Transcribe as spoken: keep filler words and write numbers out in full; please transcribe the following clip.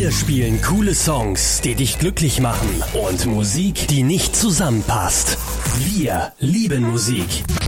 Wir spielen coole Songs, die dich glücklich machen und Musik, die nicht zusammenpasst. Wir lieben Musik.